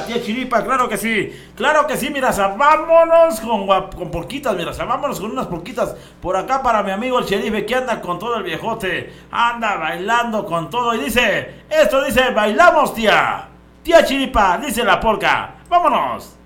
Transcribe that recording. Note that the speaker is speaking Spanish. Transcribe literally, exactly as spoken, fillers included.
tía Chiripa, claro que sí, claro que sí, mira, vámonos con, con porquitas, mira, vámonos con unas porquitas por acá para mi amigo el sheriff que anda con todo el viejote, anda bailando con todo y dice, esto dice, bailamos tía, tía Chiripa, dice la polca, vámonos.